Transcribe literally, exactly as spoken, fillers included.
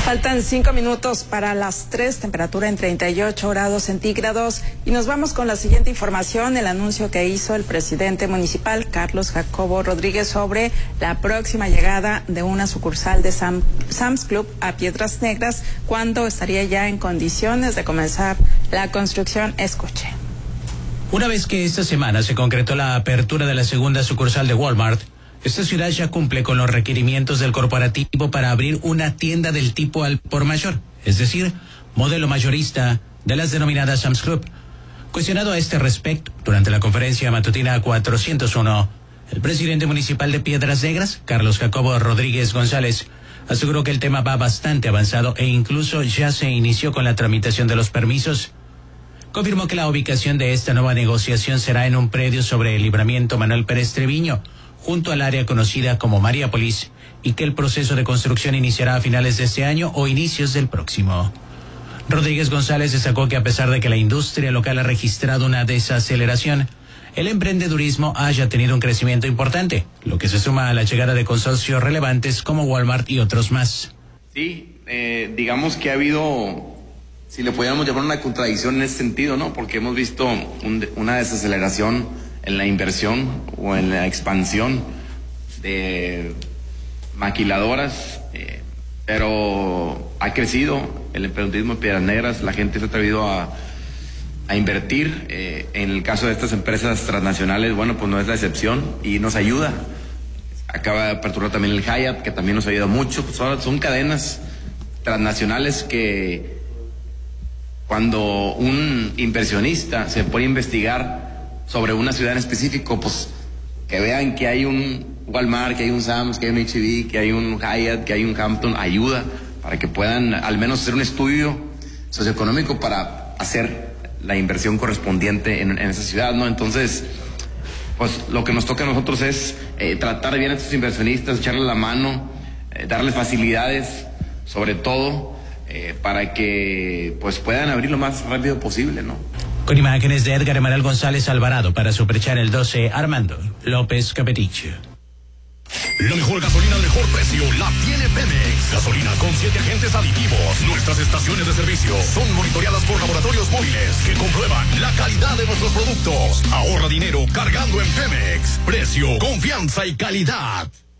Faltan cinco minutos para las tres, temperatura en treinta y ocho grados centígrados, y nos vamos con la siguiente información, el anuncio que hizo el presidente municipal, Carlos Jacobo Rodríguez, sobre la próxima llegada de una sucursal de Sam, Sam's Club a Piedras Negras, cuando estaría ya en condiciones de comenzar la construcción. Escuche. Una vez que esta semana se concretó la apertura de la segunda sucursal de Walmart, esta ciudad ya cumple con los requerimientos del corporativo para abrir una tienda del tipo al por mayor, es decir, modelo mayorista de las denominadas Sam's Club. Cuestionado a este respecto, durante la conferencia matutina cuatrocientos uno, el presidente municipal de Piedras Negras, Carlos Jacobo Rodríguez González, aseguró que el tema va bastante avanzado e incluso ya se inició con la tramitación de los permisos. Confirmó que la ubicación de esta nueva negociación será en un predio sobre el Libramiento Manuel Pérez Treviño, junto al área conocida como Mariápolis, y que el proceso de construcción iniciará a finales de este año o inicios del próximo. Rodríguez González destacó que a pesar de que la industria local ha registrado una desaceleración, el emprendedurismo haya tenido un crecimiento importante, lo que se suma a la llegada de consorcios relevantes como Walmart y otros más. Sí, eh, digamos que ha habido, si le pudiéramos llamar una contradicción en ese sentido, ¿no? Porque hemos visto un, una desaceleración en la inversión o en la expansión de maquiladoras, eh, pero ha crecido el emprendedurismo en Piedras Negras, la gente se ha atrevido a, a invertir, eh, en el caso de estas empresas transnacionales, bueno, pues no es la excepción y nos ayuda. Acaba de aperturar también el Hyatt, que también nos ayuda mucho, pues ahora son cadenas transnacionales que cuando un inversionista se pone a investigar sobre una ciudad en específico, pues que vean que hay un Walmart, que hay un Sam's, que hay un H E B, que hay un Hyatt, que hay un Hampton, ayuda para que puedan al menos hacer un estudio socioeconómico para hacer la inversión correspondiente en, en esa ciudad, ¿no? Entonces, pues lo que nos toca a nosotros es eh, tratar bien a estos inversionistas, echarle la mano, eh, darles facilidades, sobre todo, eh, para que pues puedan abrir lo más rápido posible, ¿no? Con imágenes de Edgar Emanuel González Alvarado para Superchar el doce, Armando López Capeticho. La mejor gasolina al mejor precio la tiene Pemex. Gasolina con siete agentes aditivos. Nuestras estaciones de servicio son monitoreadas por laboratorios móviles que comprueban la calidad de nuestros productos. Ahorra dinero cargando en Pemex. Precio, confianza y calidad.